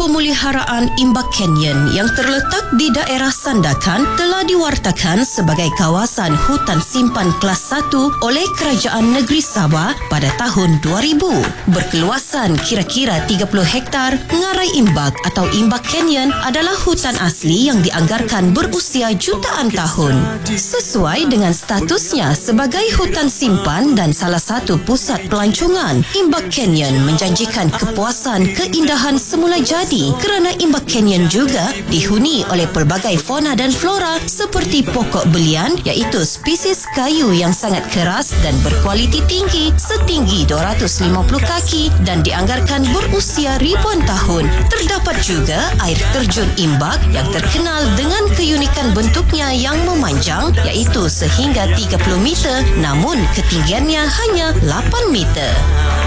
pemeliharaan Imbak Canyon yang terletak di daerah Sandakan telah diwartakan sebagai kawasan hutan simpan kelas 1 oleh Kerajaan Negeri Sabah pada tahun 2000. Berkeluasan kira-kira 30 hektar, Ngarai Imbak atau Imbak Canyon adalah hutan asli yang dianggarkan berusia jutaan tahun. Sesuai dengan statusnya sebagai hutan simpan dan salah satu pusat pelancongan, Imbak Canyon menjanjikan kepuasan keindahan semula jadi kerana Imbak Canyon juga dihuni oleh pelbagai fauna dan flora seperti pokok belian iaitu spesies kayu yang sangat keras dan berkualiti tinggi setinggi 250 kaki dan dianggarkan berusia ribuan tahun. Terdapat juga air terjun Imbak yang terkenal dengan keunikan bentuknya yang memanjang iaitu sehingga 30 meter namun ketinggiannya hanya 8 meter.